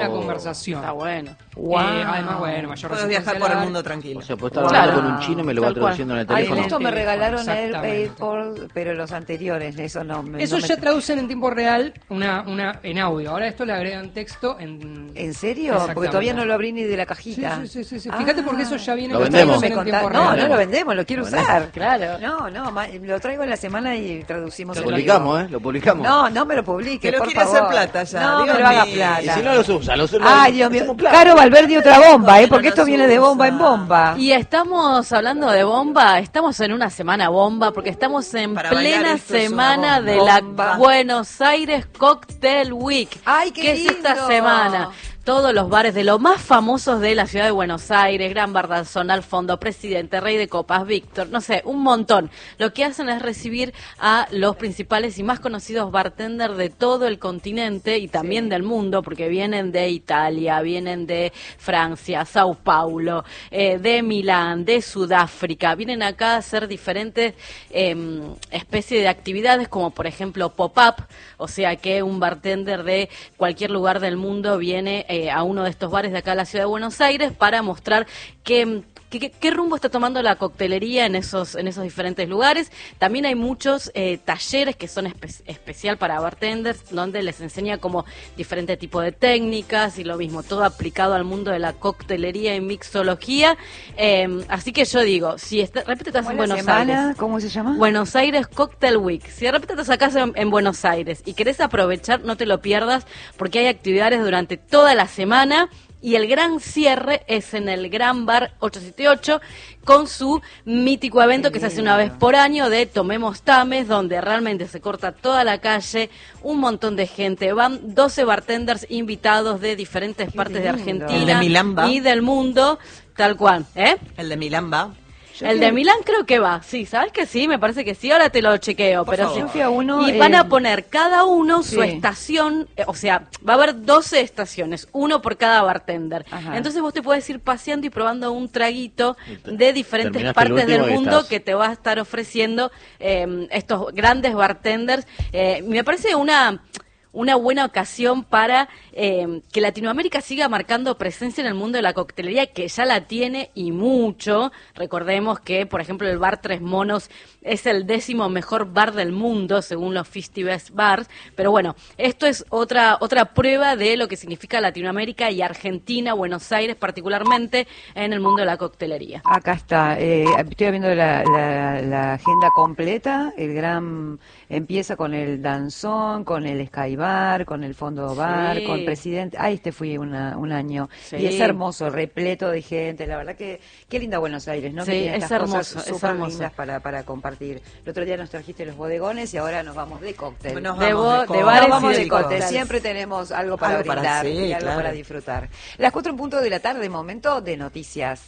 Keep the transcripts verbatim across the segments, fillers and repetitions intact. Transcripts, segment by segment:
la conversación. Está bueno. Wow. Eh, además, bueno, mayor Puedes viajar por el mundo tranquilo. O sea, puedo estar Claro. hablando con un chino y me lo va Tal cual. traduciendo en el Ay, teléfono. justo me regalaron Air, Exactamente. AirPods, pero los anteriores, eso no me... Eso no me- ya traducen en tiempo real una, una en audio. Ahora esto le agregan texto en... ¿En serio? Exactamente. Porque todavía no lo abrí ni de la Sí, cajita. sí, sí, sí, sí. Ah. Fíjate porque eso ya viene Lo con vendemos. traducción Me en tiempo contá- no, real. no lo vendemos, lo quiero Lo vendemos. usar. Claro. No, no, ma- lo traigo en la semana y traducimos Lo en publicamos, vivo. ¿eh? Lo publicamos. No, no me lo publique, Que lo por ¿eh? favor. quiere hacer plata ya, No, Dios me lo haga mío. plata. Y si no los usa, los Ay, Dios mío. hacemos plata. Caro Valverde otra bomba, ¿eh? No, Porque no esto nos viene de bomba en usa. bomba. Y estamos hablando de bomba, estamos en una semana bomba, porque estamos en Para bailar plena esto es una semana bomba. de la Bomba. Buenos Aires Cocktail Week. Ay, qué es esta lindo. semana? Todos los bares de los más famosos de la ciudad de Buenos Aires, Gran Bardazón, Al Fondo, Presidente, Rey de Copas, Víctor, no sé, un montón. Lo que hacen es recibir a los principales y más conocidos bartenders de todo el continente y también Sí. del mundo, porque vienen de Italia, vienen de Francia, Sao Paulo, eh, de Milán, de Sudáfrica. Vienen acá a hacer diferentes eh, especies de actividades, como por ejemplo pop-up, o sea que un bartender de cualquier lugar del mundo viene eh, a uno de estos bares de acá a la ciudad de Buenos Aires para mostrar que... ¿Qué, qué, qué rumbo está tomando la coctelería en esos en esos diferentes lugares? También hay muchos eh, talleres que son espe- especial para bartenders, donde les enseña como diferente tipo de técnicas y lo mismo, todo aplicado al mundo de la coctelería y mixología. Eh, así que yo digo, si está, de repente estás en ¿Cómo es la Buenos semana? Aires, ¿Cómo se llama? Buenos Aires Cocktail Week. Si de repente te sacás en, en Buenos Aires y querés aprovechar, no te lo pierdas, porque hay actividades durante toda la semana. Y el gran cierre es en el Gran Bar ochocientos setenta y ocho con su mítico evento que se hace una vez por año de Tomemos Tames, donde realmente se corta toda la calle, un montón de gente. Van doce bartenders invitados de diferentes Qué partes de lindo. Argentina ¿El de Milán va? y del mundo, tal cual. ¿Eh? El de Milán va. Yo El fui- de Milán creo que va, sí, ¿sabes que sí? Me parece que sí, ahora te lo chequeo. Por pero favor. sí. Yo fui a uno, Y van eh, a poner cada uno su sí. estación, eh, o sea, va a haber doce estaciones, uno por cada bartender. Ajá. Entonces vos te puedes ir paseando y probando un traguito de diferentes Terminaste partes el último del y mundo estás. que te va a estar ofreciendo eh, estos grandes bartenders. Eh, me parece una... una buena ocasión para eh, que Latinoamérica siga marcando presencia en el mundo de la coctelería, que ya la tiene y mucho. Recordemos que, por ejemplo, el bar Tres Monos es el décimo mejor bar del mundo, según los cincuenta Best Bars. Pero bueno, esto es otra otra prueba de lo que significa Latinoamérica y Argentina, Buenos Aires particularmente, en el mundo de la coctelería. Acá está, eh, estoy viendo la, la, la agenda completa, el gran empieza con el danzón, con el Sky Bar, con el Fondo Bar, Sí. con Presidente, ah, este fui una, un año, Sí. y es hermoso, repleto de gente, la verdad que, qué linda Buenos Aires, ¿no? Sí, Que tiene es estas hermoso, cosas es súper hermoso. lindas para, para compartir. El otro día nos trajiste los bodegones y ahora nos vamos de cóctel. Nos De vamos bo- de de cóctel. bares Nos vamos y de de cóctel, cócteles. siempre tenemos algo para Algo para- brindar sí, y algo claro. para disfrutar. Las cuatro en punto de la tarde, momento de noticias.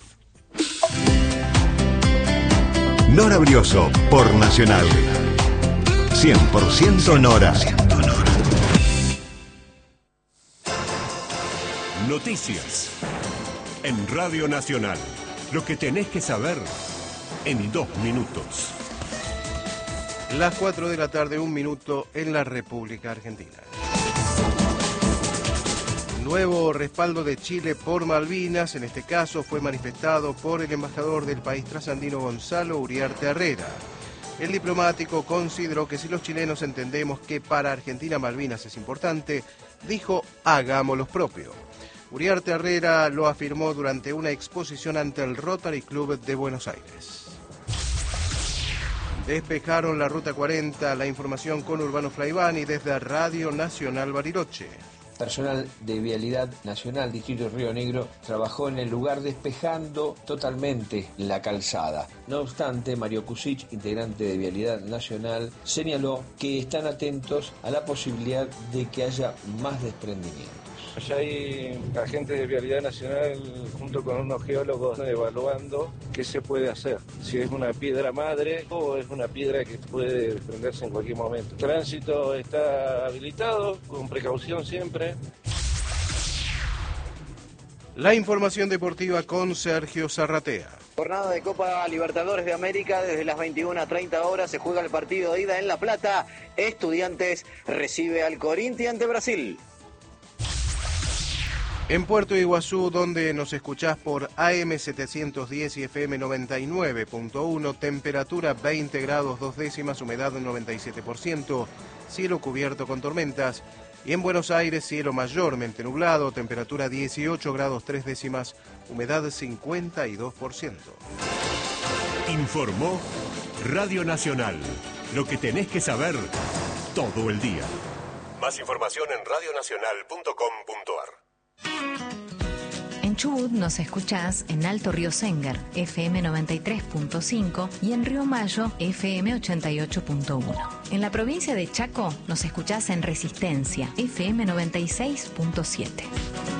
Nora Brioso por Nacional. cien por ciento Nora. Noticias. En Radio Nacional. Lo que tenés que saber en dos minutos. Las cuatro de la tarde, un minuto en la República Argentina. Nuevo respaldo de Chile por Malvinas, en este caso fue manifestado por el embajador del país trasandino Gonzalo Uriarte Herrera. El diplomático consideró que si los chilenos entendemos que para Argentina Malvinas es importante, dijo, hagamos lo propio. Uriarte Herrera lo afirmó durante una exposición ante el Rotary Club de Buenos Aires. Despejaron la Ruta cuarenta, la información con Urbano Flaivani desde Radio Nacional Bariloche. Personal de Vialidad Nacional Distrito Río Negro trabajó en el lugar despejando totalmente la calzada. No obstante, Mario Kusich, integrante de Vialidad Nacional, señaló que están atentos a la posibilidad de que haya más desprendimientos. Ya hay agentes de Vialidad Nacional junto con unos geólogos evaluando qué se puede hacer. Si es una piedra madre o es una piedra que puede desprenderse en cualquier momento. El tránsito está habilitado, con precaución siempre. La información deportiva con Sergio Zarratea. Jornada de Copa Libertadores de América, desde las veintiuna a treinta horas se juega el partido de ida en La Plata. Estudiantes recibe al Corinthians de Brasil. En Puerto Iguazú, donde nos escuchás por A M setecientos diez y F M noventa y nueve punto uno, temperatura veinte grados dos décimas, humedad noventa y siete por ciento, cielo cubierto con tormentas. Y en Buenos Aires, cielo mayormente nublado, temperatura dieciocho grados tres décimas, humedad cincuenta y dos por ciento. Informó Radio Nacional. Lo que tenés que saber todo el día. Más información en radio nacional punto com punto a r. En Chubut nos escuchás en Alto Río Sénger, F M noventa y tres punto cinco, y en Río Mayo, F M ochenta y ocho punto uno. En la provincia de Chaco nos escuchás en Resistencia, F M noventa y seis punto siete.